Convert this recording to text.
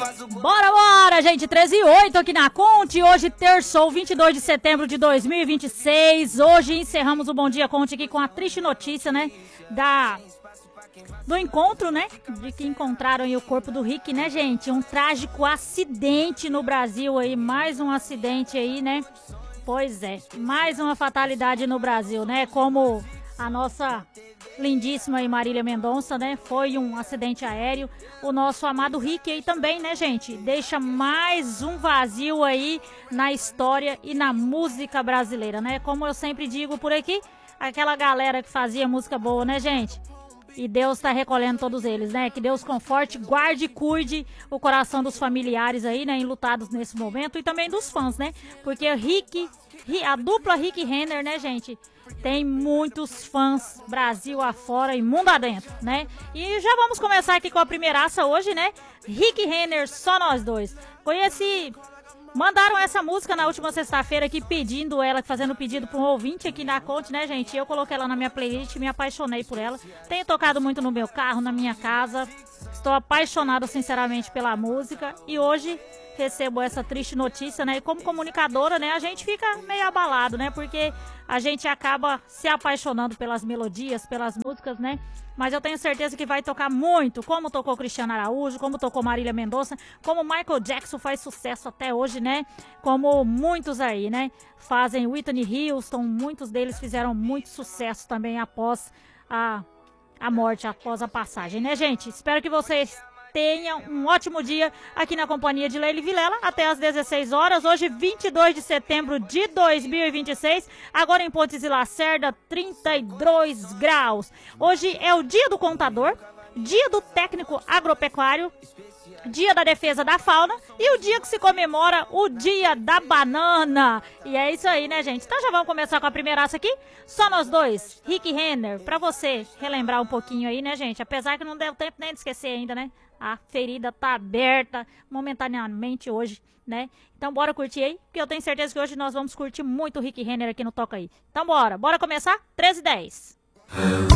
Bora, bora, gente, 13h08 aqui na Conte, hoje terçou, 22 de setembro de 2026, hoje encerramos o Bom Dia Conte aqui com a triste notícia, né, do encontro, né, de que encontraram aí o corpo do Rick, né, gente, um trágico acidente no Brasil aí, mais um acidente aí, né, pois é, mais uma fatalidade no Brasil, né, como a nossa lindíssima aí Marília Mendonça, né, foi um acidente aéreo, o nosso amado Rick aí também, né, gente, deixa mais um vazio aí na história e na música brasileira, né, como eu sempre digo por aqui, aquela galera que fazia música boa, né, gente, e Deus tá recolhendo todos eles, né, que Deus conforte, guarde e cuide o coração dos familiares aí, né, enlutados nesse momento e também dos fãs, né, porque a dupla Rick Renner, né, gente, tem muitos fãs Brasil afora e mundo adentro, né? E já vamos começar aqui com a primeiraça hoje, né? Rick Renner, Só Nós Dois. Mandaram essa música na última sexta-feira aqui, pedindo ela, fazendo pedido para um ouvinte aqui na Conte, né, gente? Eu coloquei ela na minha playlist, me apaixonei por ela. Tenho tocado muito no meu carro, na minha casa. Estou apaixonada, sinceramente, pela música. E hoje recebo essa triste notícia, né? E como comunicadora, né, a gente fica meio abalado, né? Porque a gente acaba se apaixonando pelas melodias, pelas músicas, né? Mas eu tenho certeza que vai tocar muito, como tocou Cristiano Araújo, como tocou Marília Mendonça, como Michael Jackson faz sucesso até hoje, né? Como muitos aí, né? Fazem Whitney Houston, muitos deles fizeram muito sucesso também após a morte, após a passagem, né, gente? Espero que vocês tenham um ótimo dia aqui na companhia de Leila Vilela, até às 16 horas, hoje 22 de setembro de 2026, agora em Pontes e Lacerda, 32 graus. Hoje é o dia do contador, dia do técnico agropecuário, dia da defesa da fauna e o dia que se comemora o dia da banana. E é isso aí, né, gente? Então já vamos começar com a primeiraça aqui. Só Nós Dois, Rick Renner, pra você relembrar um pouquinho aí, né, gente? Apesar que não deu tempo nem de esquecer ainda, né? A ferida tá aberta momentaneamente hoje, né? Então bora curtir aí, porque eu tenho certeza que hoje nós vamos curtir muito o Rick Renner aqui no Toca Aí. Então bora começar? 13h10.